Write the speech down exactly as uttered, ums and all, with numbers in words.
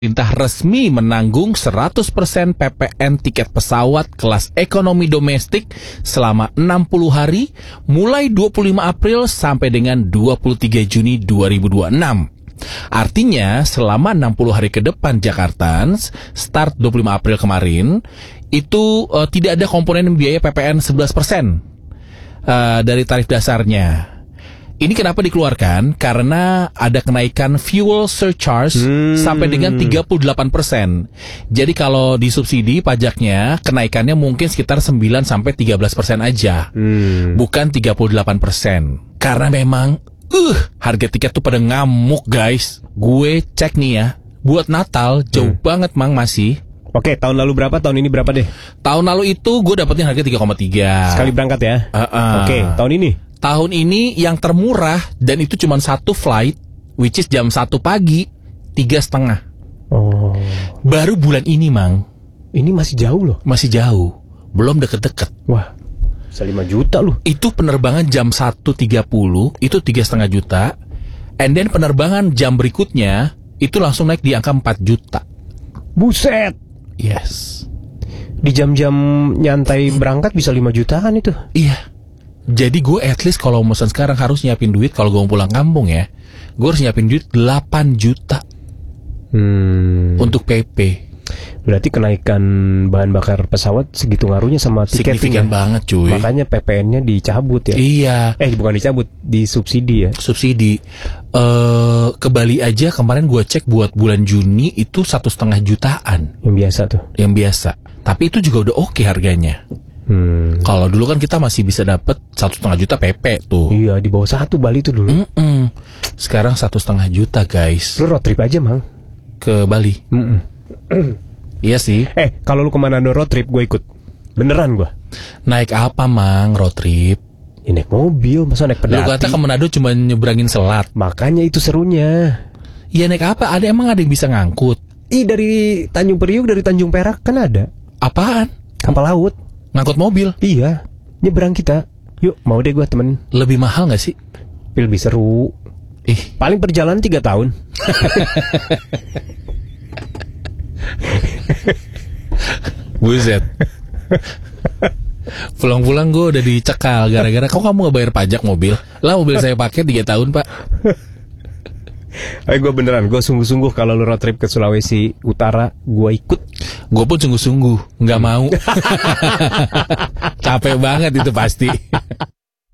Pemerintah resmi menanggung seratus persen P P N tiket pesawat kelas ekonomi domestik selama enam puluh hari mulai dua puluh lima April sampai dengan dua puluh tiga Juni dua ribu dua puluh enam. Artinya selama enam puluh hari ke depan Jakartans, start dua puluh lima April kemarin, itu uh, tidak ada komponen biaya P P N sebelas persen uh, dari tarif dasarnya. Ini kenapa dikeluarkan? Karena ada kenaikan fuel surcharge hmm. sampai dengan tiga puluh delapan persen. Jadi kalau disubsidi pajaknya, kenaikannya mungkin sekitar sembilan sampai tiga belas persen aja. Hmm. Bukan tiga puluh delapan persen. Karena memang uh, harga tiket tuh pada ngamuk, guys. Gue cek nih ya, buat Natal jauh hmm. banget Mang masih. Oke, tahun lalu berapa? Tahun ini berapa deh? Tahun lalu itu gue dapetin harga tiga koma tiga. Sekali berangkat ya? Uh-uh. Oke, tahun ini? Tahun ini yang termurah dan itu cuma satu flight, which is jam satu pagi, tiga setengah. Oh. Baru bulan ini, Mang. Ini masih jauh loh. Masih jauh, belum deket-deket. Wah, bisa lima juta loh. Itu penerbangan jam satu tiga puluh, itu tiga setengah juta. And then penerbangan jam berikutnya, itu langsung naik di angka empat juta. Buset. Yes. Di jam-jam nyantai berangkat bisa lima jutaan itu. Iya. Jadi gue at least kalau mesen sekarang harus nyiapin duit. Kalau gue mau pulang kampung ya, gue harus nyiapin duit delapan juta hmm. untuk P P. Berarti kenaikan bahan bakar pesawat segitu ngaruhnya sama tiketnya. Signifikan banget cuy. Makanya P P N-nya dicabut ya. Iya. Eh bukan dicabut, disubsidi ya. Subsidi. uh, Ke Bali aja kemarin gue cek buat bulan Juni itu satu setengah jutaan. Yang biasa tuh. Yang biasa. Tapi itu juga udah oke harganya. Hmm. Kalau dulu kan kita masih bisa dapat satu setengah juta P P tuh. Iya, di bawah satu Bali tuh dulu. Mm-mm. Sekarang satu setengah juta guys. Lu road trip aja Mang ke Bali. Iya sih. Eh kalau lu kemana road trip gue ikut. Beneran gue. Naik apa Mang road trip? Ya, naik mobil, masa naik pedati. Lu kata ke Manado cuma nyebrangin selat. Makanya itu serunya. Iya naik apa? Ada emang ada yang bisa ngangkut? Ih dari Tanjung Priuk, dari Tanjung Perak kan ada. Apaan? Kapal laut. Ngangkut mobil? Iya, nyebrang kita. Yuk, mau deh gue temen. Lebih mahal gak sih? Lebih seru. Ih, paling perjalanan tiga tahun. Buset. Pulang-pulang gue udah dicekal gara-gara kok kamu gak bayar pajak mobil? Lah mobil saya pakai tiga tahun pak. Eh gue beneran, gue sungguh-sungguh kalau lu road trip ke Sulawesi Utara, gue ikut. Gue pun sungguh-sungguh, gak mau. Capek banget itu pasti.